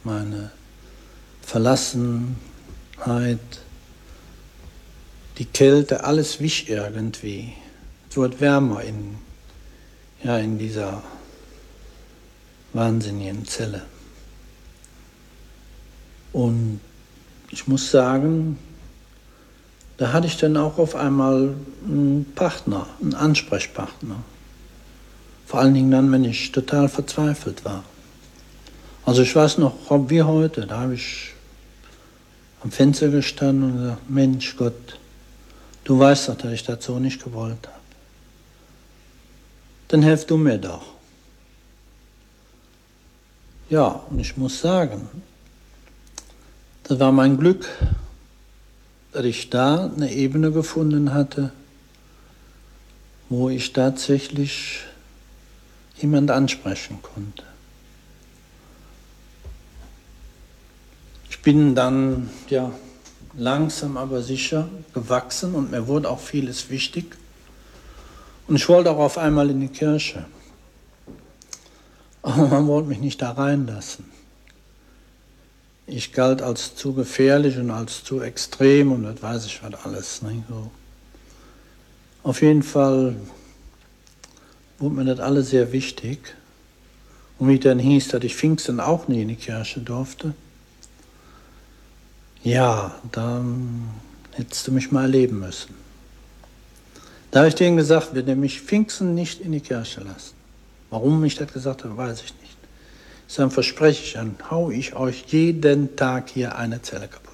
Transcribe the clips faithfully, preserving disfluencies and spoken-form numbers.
meine Verlassenheit, die Kälte, alles wich irgendwie. Es wurde wärmer in, ja, in dieser wahnsinnigen Zelle. Und ich muss sagen, da hatte ich dann auch auf einmal einen Partner, einen Ansprechpartner. Vor allen Dingen dann, wenn ich total verzweifelt war. Also ich weiß noch, wie heute, da habe ich am Fenster gestanden und gesagt, Mensch Gott, du weißt doch, dass ich das so nicht gewollt habe. Dann hilf du mir doch. Ja, und ich muss sagen, das war mein Glück, dass ich da eine Ebene gefunden hatte, wo ich tatsächlich jemand ansprechen konnte. Ich bin dann ja langsam aber sicher gewachsen und mir wurde auch vieles wichtig. Und ich wollte auch auf einmal in die Kirche. Aber man wollte mich nicht da reinlassen. Ich galt als zu gefährlich und als zu extrem und das weiß ich was alles. Ne? So. Auf jeden Fall wurde mir das alles sehr wichtig. Und wie dann hieß, dass ich Pfingsten auch nie in die Kirche durfte. Ja, dann hättest du mich mal erleben müssen. Da habe ich denen gesagt, wenn ihr mich Pfingsten nicht in die Kirche lassen. Warum ich das gesagt habe, weiß ich nicht. Dann verspreche ich, dann hau ich euch jeden Tag hier eine Zelle kaputt.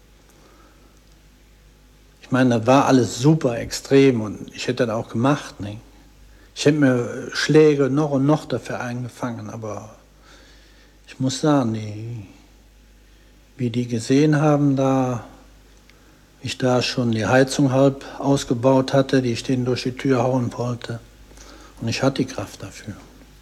Ich meine, das war alles super extrem und ich hätte das auch gemacht. Ne? Ich hätte mir Schläge noch und noch dafür eingefangen, aber ich muss sagen, die, wie die gesehen haben, da ich da schon die Heizung halb ausgebaut hatte, die ich denen durch die Tür hauen wollte. Und ich hatte die Kraft dafür.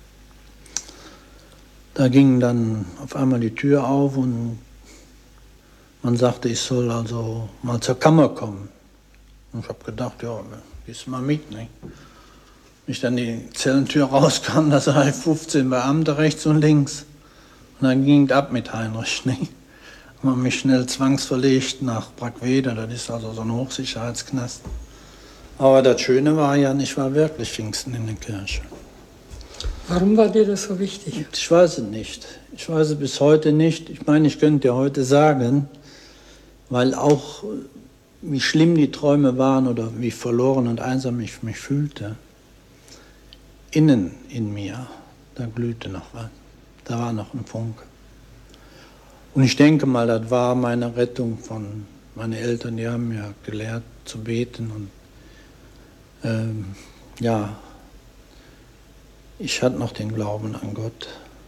Da ging dann auf einmal die Tür auf und man sagte, ich soll also mal zur Kammer kommen. Und ich habe gedacht, ja, gehst du mal mit. Ne? Ich dann die Zellentür rauskam, da sah ich fünfzehn Beamte rechts und links. Und dann ging es ab mit Heinrich. Ne? Man hat mich schnell zwangsverlegt nach Brackwede, das ist also so ein Hochsicherheitsknast. Aber das Schöne war ja, ich war wirklich Pfingsten in der Kirche. Warum war dir das so wichtig? Ich weiß es nicht. Ich weiß es bis heute nicht. Ich meine, ich könnte dir heute sagen, weil auch wie schlimm die Träume waren oder wie verloren und einsam ich mich fühlte, innen in mir, da glühte noch was. Da war noch ein Funke. Und ich denke mal, das war meine Rettung von meinen Eltern, die haben mir gelehrt zu beten und ähm, ja, ich hatte noch den Glauben an Gott.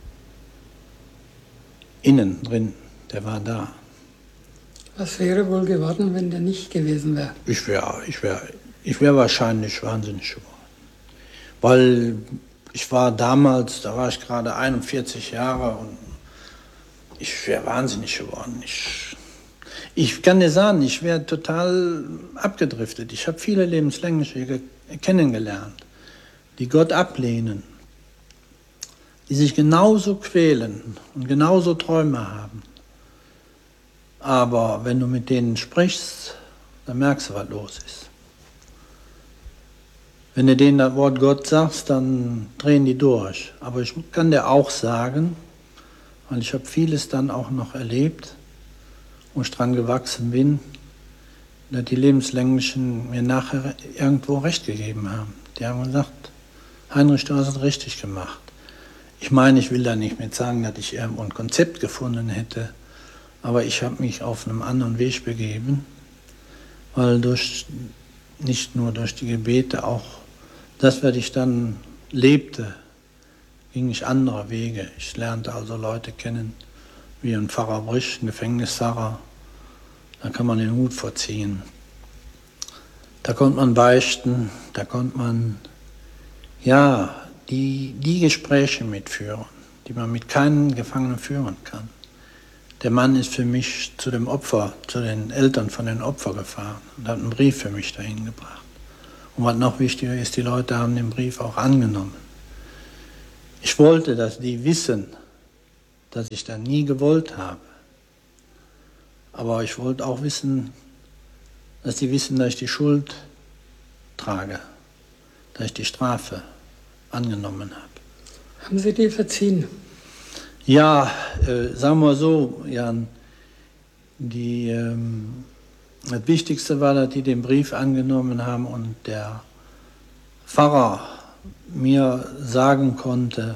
Innen drin, der war da. Was wäre wohl geworden, wenn der nicht gewesen wäre? Ich wäre ich wär, ich wär wahrscheinlich wahnsinnig geworden. Weil ich war damals, da war ich gerade einundvierzig Jahre und ich wäre wahnsinnig geworden. Ich, ich kann dir sagen, ich wäre total abgedriftet. Ich habe viele lebenslängliche Wege kennengelernt, die Gott ablehnen, die sich genauso quälen und genauso Träume haben. Aber wenn du mit denen sprichst, dann merkst du, was los ist. Wenn du denen das Wort Gott sagst, dann drehen die durch. Aber ich kann dir auch sagen, weil ich habe vieles dann auch noch erlebt, wo ich dran gewachsen bin, dass die Lebenslänglichen mir nachher irgendwo recht gegeben haben. Die haben gesagt, Heinrich, du hast es richtig gemacht. Ich meine, ich will da nicht mit sagen, dass ich irgendwo ein Konzept gefunden hätte, aber ich habe mich auf einem anderen Weg begeben, weil durch, nicht nur durch die Gebete, auch das, was ich dann lebte, ging ich andere Wege. Ich lernte also Leute kennen, wie ein Pfarrer Brisch, ein Gefängnispfarrer. Da kann man den Hut vorziehen. Da konnte man beichten, da konnte man, ja, die, die Gespräche mitführen, die man mit keinem Gefangenen führen kann. Der Mann ist für mich zu dem Opfer, zu den Eltern von den Opfern gefahren und hat einen Brief für mich dahin gebracht. Und was noch wichtiger ist, die Leute haben den Brief auch angenommen. Ich wollte, dass die wissen, das ich dann nie gewollt habe. Aber ich wollte auch wissen, dass die wissen, dass ich die Schuld trage, dass ich die Strafe angenommen habe. Haben Sie dir verziehen? Ja, äh, sagen wir so, Jan, die, ähm, das Wichtigste war, dass die den Brief angenommen haben und der Pfarrer mir sagen konnte,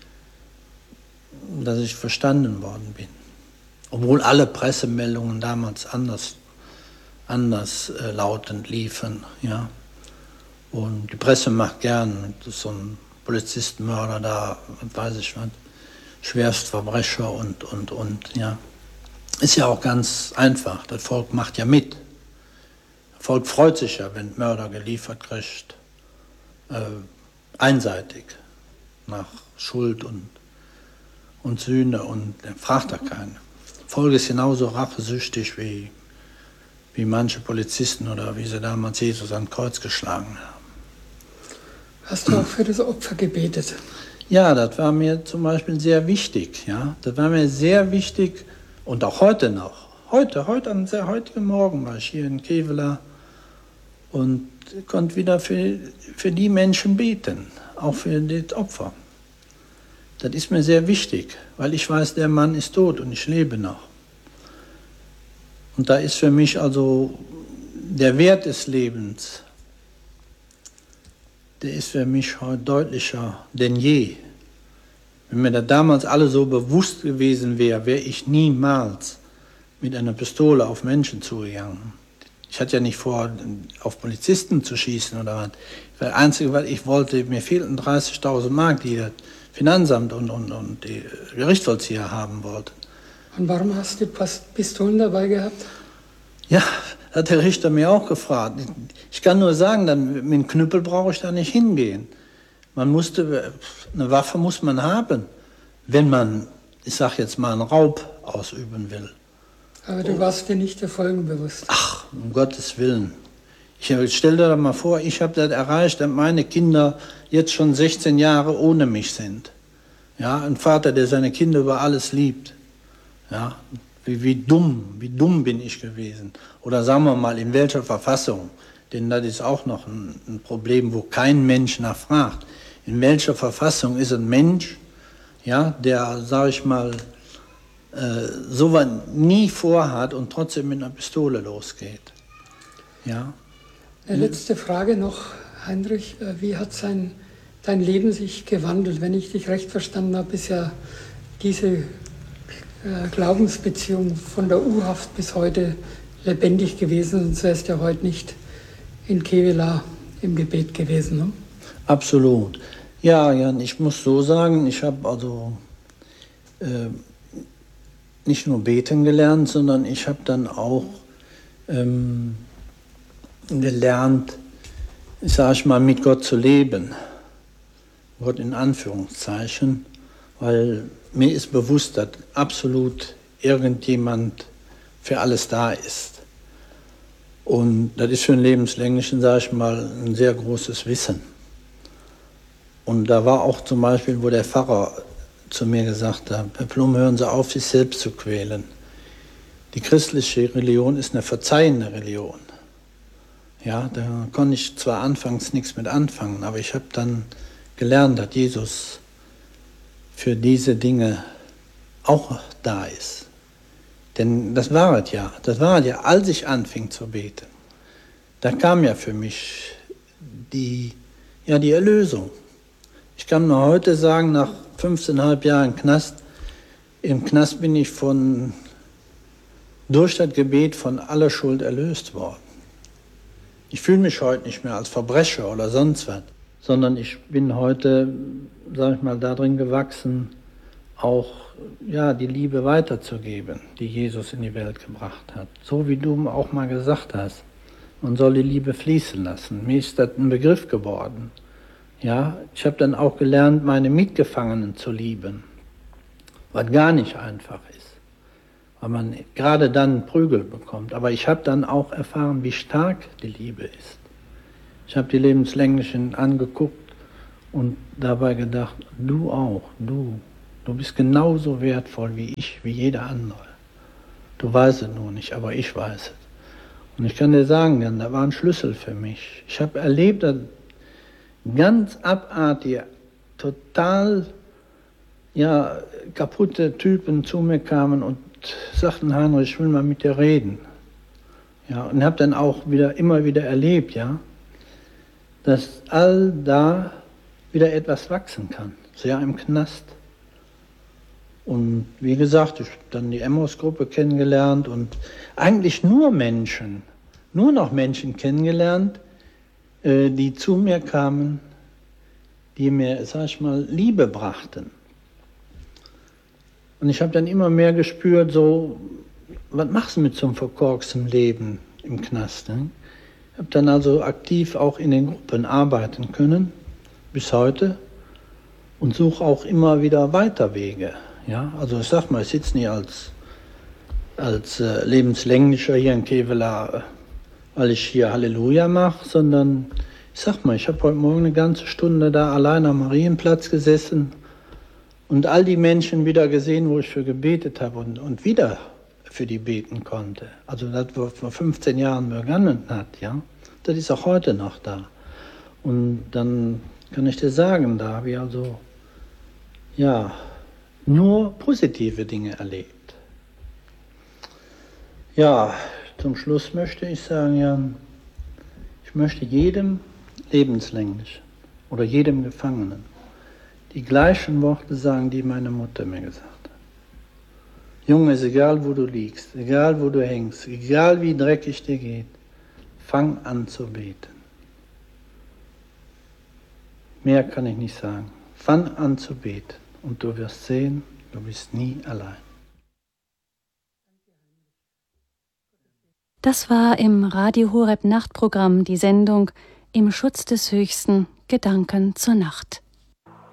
dass ich verstanden worden bin. Obwohl alle Pressemeldungen damals anders, anders äh, lautend liefen. Ja. Und die Presse macht gern so ein Polizistenmörder da, weiß ich was, Schwerstverbrecher und, und, und, ja. Ist ja auch ganz einfach, das Volk macht ja mit. Das Volk freut sich ja, wenn Mörder geliefert kriegt, äh, einseitig, nach Schuld und, und Sühne, und dann fragt er keinen. Das Volk ist genauso rachesüchtig wie, wie manche Polizisten oder wie sie damals Jesus ans Kreuz geschlagen haben. Hast du auch für das Opfer gebetet? Ja, das war mir zum Beispiel sehr wichtig. Ja? Das war mir sehr wichtig und auch heute noch. Heute, heute am sehr heutigen Morgen war ich hier in Kevela und konnte wieder für, für die Menschen beten, auch für das Opfer. Das ist mir sehr wichtig, weil ich weiß, der Mann ist tot und ich lebe noch. Und da ist für mich also der Wert des Lebens, der ist für mich heute deutlicher denn je. Wenn mir das damals alle so bewusst gewesen wäre, wäre ich niemals mit einer Pistole auf Menschen zugegangen. Ich hatte ja nicht vor, auf Polizisten zu schießen oder was. Das Einzige, was ich wollte, mir fehlten dreißigtausend Mark, die das Finanzamt und, und, und die Gerichtsvollzieher haben wollten. Und warum hast du Pistolen dabei gehabt? Ja, hat der Richter mir auch gefragt. Ich kann nur sagen, dann, mit dem Knüppel brauche ich da nicht hingehen. Man musste, eine Waffe muss man haben, wenn man, ich sag jetzt mal, einen Raub ausüben will. Aber du warst dir nicht der Folgen bewusst. Ach, um Gottes Willen. Ich stell dir mal vor, ich habe das erreicht, dass meine Kinder jetzt schon sechzehn Jahre ohne mich sind. Ja, ein Vater, der seine Kinder über alles liebt. Ja, wie, wie dumm, wie dumm bin ich gewesen. Oder sagen wir mal, in welcher Verfassung. Denn das ist auch noch ein, ein Problem, wo kein Mensch nachfragt. In welcher Verfassung ist ein Mensch, ja, der, sage ich mal, äh, sowas nie vorhat und trotzdem mit einer Pistole losgeht. Ja. Eine letzte Frage noch, Heinrich. Wie hat sein, dein Leben sich gewandelt? Wenn ich dich recht verstanden habe, ist ja diese äh, Glaubensbeziehung von der U-Haft bis heute lebendig gewesen, sonst wärst du ja heute nicht in Kevela im Gebet gewesen. Ne? Absolut. Ja, Jan, ich muss so sagen, ich habe also äh, nicht nur beten gelernt, sondern ich habe dann auch ähm, gelernt, sage ich mal, mit Gott zu leben. Gott in Anführungszeichen, weil mir ist bewusst, dass absolut irgendjemand für alles da ist. Und das ist für einen Lebenslänglichen, sage ich mal, ein sehr großes Wissen. Und da war auch zum Beispiel, wo der Pfarrer zu mir gesagt hat, Herr Plum, hören Sie auf, sich selbst zu quälen. Die christliche Religion ist eine verzeihende Religion. Ja, da konnte ich zwar anfangs nichts mit anfangen, aber ich habe dann gelernt, dass Jesus für diese Dinge auch da ist. Denn das war es ja, das war es ja, als ich anfing zu beten. Da kam ja für mich die, ja, die Erlösung. Ich kann nur heute sagen, nach fünfzehneinhalb Jahren Knast, im Knast bin ich von, durch das Gebet von aller Schuld erlöst worden. Ich fühle mich heute nicht mehr als Verbrecher oder sonst was, sondern ich bin heute, sag ich mal, darin gewachsen, auch ja, die Liebe weiterzugeben, die Jesus in die Welt gebracht hat. So wie du auch mal gesagt hast, man soll die Liebe fließen lassen. Mir ist das ein Begriff geworden. Ja, ich habe dann auch gelernt, meine Mitgefangenen zu lieben, was gar nicht einfach ist, weil man gerade dann Prügel bekommt. Aber ich habe dann auch erfahren, wie stark die Liebe ist. Ich habe die Lebenslänglichen angeguckt und dabei gedacht, du auch, du, Du bist genauso wertvoll wie ich, wie jeder andere. Du weißt es nur nicht, aber ich weiß es. Und ich kann dir sagen, Jan, da war ein Schlüssel für mich. Ich habe erlebt, dass ganz abartige, total ja, kaputte Typen zu mir kamen und sagten, Heinrich, ich will mal mit dir reden. Ja, und habe dann auch wieder immer wieder erlebt, ja, dass all da wieder etwas wachsen kann, sehr im Knast. Und wie gesagt, ich habe dann die Emmaus-Gruppe kennengelernt und eigentlich nur Menschen, nur noch Menschen kennengelernt, äh, die zu mir kamen, die mir, sag ich mal, Liebe brachten. Und ich habe dann immer mehr gespürt, so, was machst du mit so einem verkorksten Leben im Knast? Ne? Ich habe dann also aktiv auch in den Gruppen arbeiten können, bis heute, und suche auch immer wieder weiter Wege. Ja? Also ich sag mal, ich sitze nicht als, als äh, Lebenslänglicher hier in Kevela, weil ich hier Halleluja mache, sondern ich sag mal, ich habe heute Morgen eine ganze Stunde da allein am Marienplatz gesessen und all die Menschen wieder gesehen, wo ich für gebetet habe und, und wieder für die beten konnte. Also das, was vor fünfzehn Jahren begonnen hat, ja, das ist auch heute noch da. Und dann kann ich dir sagen, da habe ich also, ja, nur positive Dinge erlebt. Ja, zum Schluss möchte ich sagen, Jan, ich möchte jedem lebenslänglich oder jedem Gefangenen die gleichen Worte sagen, die meine Mutter mir gesagt hat. Junge, ist egal, wo du liegst, egal, wo du hängst, egal, wie dreckig dir geht, fang an zu beten. Mehr kann ich nicht sagen. Fang an zu beten und du wirst sehen, du bist nie allein. Das war im Radio Horeb Nachtprogramm die Sendung Im Schutz des Höchsten, Gedanken zur Nacht.